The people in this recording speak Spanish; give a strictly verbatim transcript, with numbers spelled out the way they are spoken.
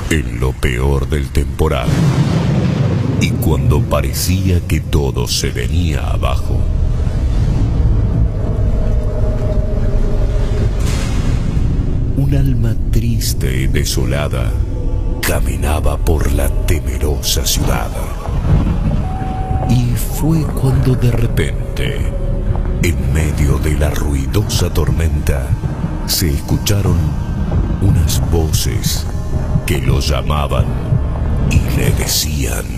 En lo peor del temporal, y cuando parecía que todo se venía abajo, un alma triste y desolada caminaba por la temerosa ciudad. Y fue cuando de repente, en medio de la ruidosa tormenta, se escucharon unas voces que lo llamaban y le decían: